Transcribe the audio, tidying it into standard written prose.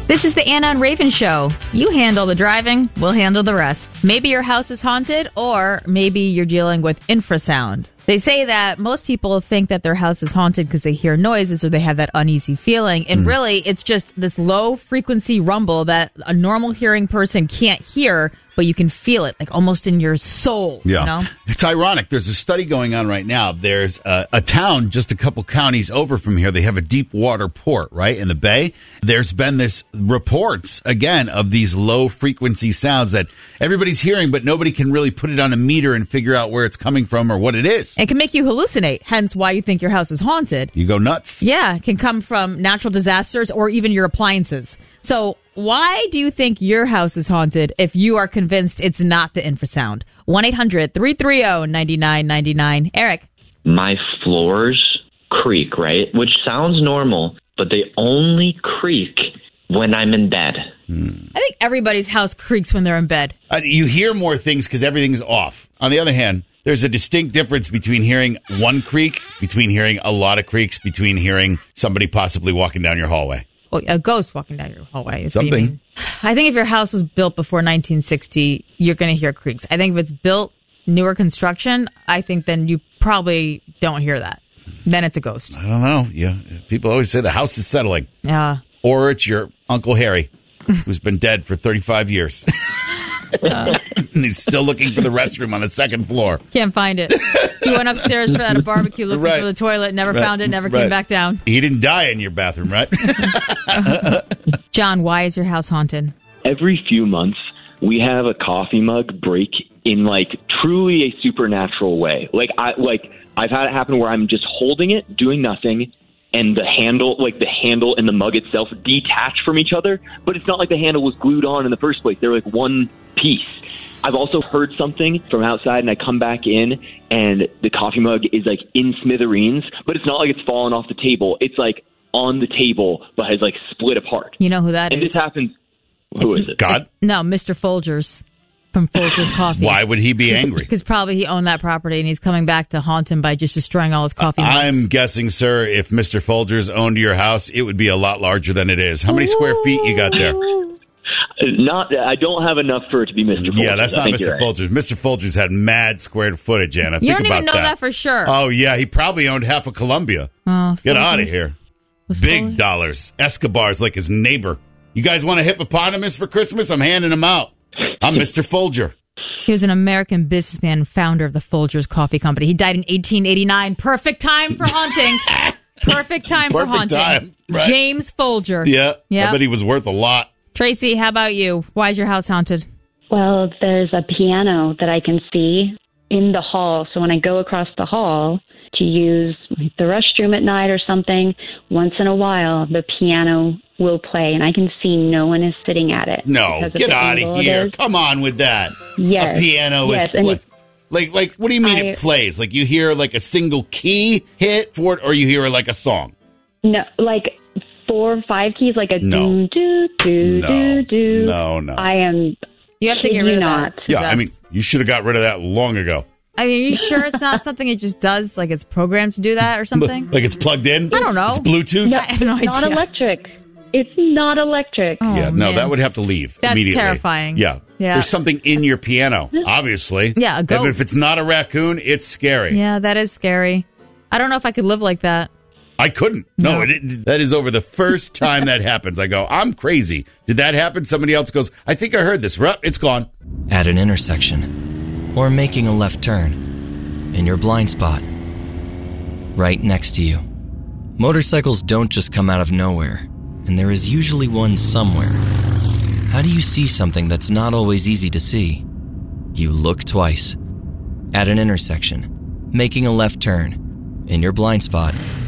This is the Anna and Raven Show. You handle the driving, we'll handle the rest. Maybe your house is haunted, or maybe you're dealing with infrasound. They say that most people think that their house is haunted because they hear noises or they have that uneasy feeling. And really, it's just this low-frequency rumble that a normal hearing person can't hear, but you can feel it, like almost in your soul. Yeah. You know? It's ironic. There's a study going on right now. There's a town just a couple counties over from here. They have a deep water port, right, in the bay. There's been this reports, again, of these low-frequency sounds that everybody's hearing, but nobody can really put it on a meter and figure out where it's coming from or what it is. It can make you hallucinate, hence why you think your house is haunted. You go nuts. Yeah, it can come from natural disasters or even your appliances. So why do you think your house is haunted if you are convinced it's not the infrasound? 1-800-330-9999. Eric. My floors creak, right? Which sounds normal, but they only creak when I'm in bed. I think everybody's house creaks when they're in bed. You hear more things because everything's off. On the other hand, there's a distinct difference between hearing one creak, between hearing a lot of creaks, between hearing somebody possibly walking down your hallway. Well, a ghost walking down your hallway. Is Something. what you mean. I think if your house was built before 1960, you're going to hear creaks. I think if it's built newer construction, I think then you probably don't hear that. Then it's a ghost. I don't know. Yeah, people always say the house is settling. Yeah. Or it's your Uncle Harry, who's been dead for 35 years. And he's still looking for the restroom on the second floor. Can't find it. He went upstairs for that barbecue looking for the toilet, never found it, never came back down. He didn't die in your bathroom, right? John, why is your house haunted? Every few months, we have a coffee mug break in like truly a supernatural way. I've had it happen where I'm just holding it, doing nothing, and the handle and the mug itself detach from each other, but it's not like the handle was glued on in the first place. They're like one piece. I've also heard something from outside, and I come back in, and the coffee mug is like in smithereens, but it's not like it's fallen off the table. It's like on the table, but has like split apart. You know who that is? And this happens. Who is it? God? No, Mr. Folgers from Folgers Coffee. Why would he be angry? Because probably he owned that property, and he's coming back to haunt him by just destroying all his coffee mugs. I'm guessing, sir, if Mr. Folgers owned your house, it would be a lot larger than it is. How many square feet you got there? I don't have enough for it to be Mr. Folgers. Yeah, that's not Mr. Folgers. Mr. Folgers had mad square footage, Anna. You Think don't about even know that for sure. Oh, yeah, he probably owned half of Columbia. Get out of here. Big dollars. Escobar's like his neighbor. You guys want a hippopotamus for Christmas? I'm handing them out. I'm Mr. Folger. He was an American businessman, founder of the Folgers Coffee Company. He died in 1889. Perfect time for haunting. Perfect time for haunting. Time, right. James Folger. Yeah. I bet he was worth a lot. Tracy, how about you? Why is your house haunted? Well, there's a piano that I can see in the hall. So when I go across the hall to use the restroom at night or something, once in a while, the piano will play, and I can see no one is sitting at it. No, get out of here. Come on with that. Yes. A piano is like what do you mean it plays? Like you hear like a single key hit for it, or you hear like a song? No, like 4 or 5 keys, like a do, do, do, do, do. No. You have to get rid of that. Yeah, I mean, you should have got rid of that long ago. I mean, are you sure it's not something it just does? Like it's programmed to do that or something? Like it's plugged in? I don't know. It's Bluetooth? No, I have no idea. Not electric. It's not electric. Oh, yeah, no, man. that would have to leave That's immediately. terrifying. Yeah. There's something in your piano, obviously. Yeah, a ghost. And if it's not a raccoon, it's scary. Yeah, that is scary. I don't know if I could live like that. I couldn't. No, that is over the first time that happens. I go, I'm crazy. Did that happen? Somebody else goes, I think I heard this. It's gone. At an intersection, or making a left turn, in your blind spot, right next to you. Motorcycles don't just come out of nowhere, and there is usually one somewhere. How do you see something that's not always easy to see? You look twice. At an intersection, making a left turn, in your blind spot,